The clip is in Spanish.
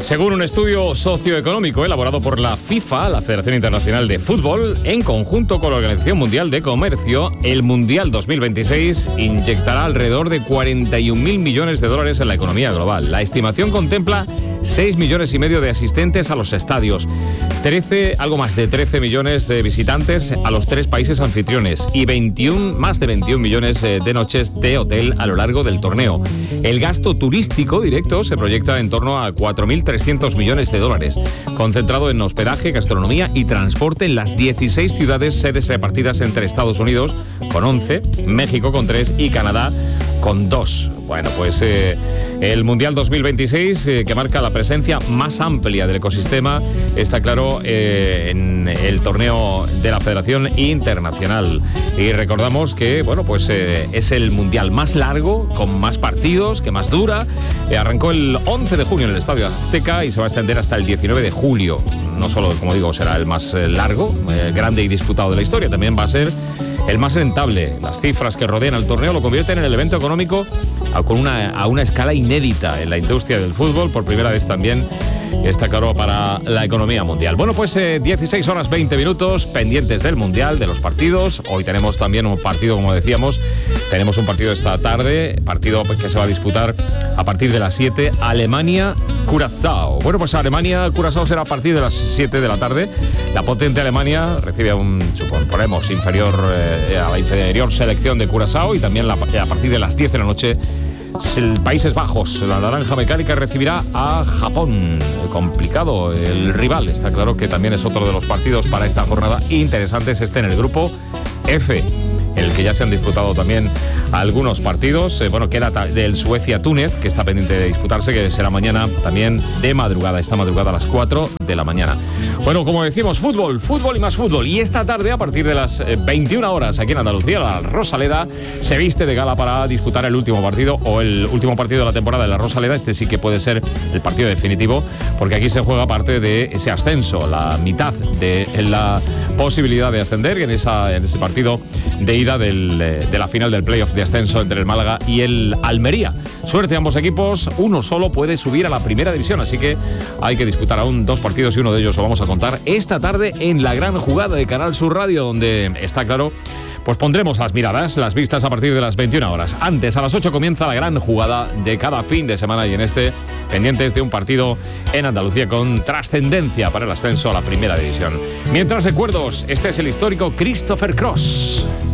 Según un estudio socioeconómico elaborado por la FIFA, la Federación Internacional de Fútbol, en conjunto con la Organización Mundial de Comercio, el Mundial 2026 inyectará alrededor de 41.000 millones de dólares en la economía global. La estimación contempla 6,5 millones de asistentes a los estadios, algo más de 13 millones de visitantes a los 3 países anfitriones y más de 21 millones de noches de hotel a lo largo del torneo. El gasto turístico directo se proyecta en torno a 4.300 millones de dólares, concentrado en hospedaje, gastronomía y transporte en las 16 ciudades sedes repartidas entre Estados Unidos con 11, México con 3 y Canadá con 2. Bueno, pues el Mundial 2026, que marca la presencia más amplia del ecosistema, está claro en el torneo de la Federación Internacional. Y recordamos que, bueno, pues es el Mundial más largo, con más partidos, que más dura. Arrancó el 11 de junio en el Estadio Azteca y se va a extender hasta el 19 de julio. No solo, como digo, será el más largo, grande y disputado de la historia, también va a ser el más rentable. Las cifras que rodean al torneo lo convierten en el evento económico a una escala inédita en la industria del fútbol, por primera vez también, está claro, para la economía mundial. Bueno, pues 16 horas 20 minutos, pendientes del Mundial, de los partidos. Hoy tenemos también un partido, como decíamos, tenemos un partido esta tarde, partido que se va a disputar a partir de las 7, Alemania-Curazao. Bueno, pues Alemania-Curazao será a partir de las 7 de la tarde. La potente Alemania recibe a suponemos, inferior a la inferior selección de Curazao, y también a partir de las 10 de la noche Países Bajos, la naranja mecánica, recibirá a Japón. Complicado el rival, está claro que también es otro de los partidos para esta jornada interesantes, en el grupo F, en el que ya se han disputado también algunos partidos. Queda del Suecia-Túnez, que está pendiente de disputarse, que será mañana también de madrugada, esta madrugada a las 4 de la mañana. Bueno, como decimos, fútbol y más fútbol. Y esta tarde, a partir de las 21 horas, aquí en Andalucía, la Rosaleda se viste de gala para disputar el último partido de la temporada de la Rosaleda. Este sí que puede ser el partido definitivo, porque aquí se juega parte de ese ascenso, la mitad de la posibilidad de ascender en ese partido de ida de la final del playoff de ascenso entre el Málaga y el Almería. Suerte a ambos equipos, uno solo puede subir a la primera división, así que hay que disputar aún 2 partidos y uno de ellos lo vamos a contar esta tarde en la gran jugada de Canal Sur Radio, donde está claro, pues pondremos las miradas, las vistas a partir de las 21 horas. Antes, a las 8 comienza la gran jugada de cada fin de semana, y en pendientes de un partido en Andalucía con trascendencia para el ascenso a la primera división. Mientras, recuerdos, este es el histórico Christopher Cross.